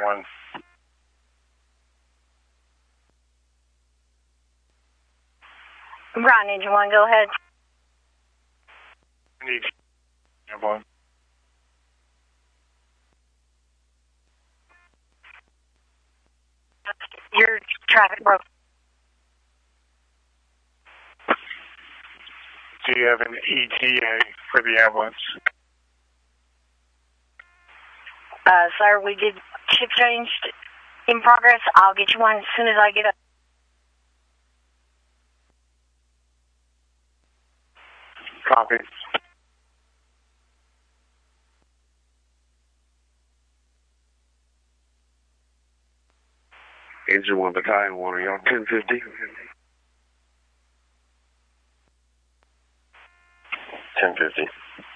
1. Right, Engine 1, go ahead. Need ambulance. Your traffic broke. Do you have an ETA for the ambulance? Sir, we did ship change in progress. I'll get you one as soon as I get up. Copy. Engine 1 Battalion 1, are you on 1050? 1050.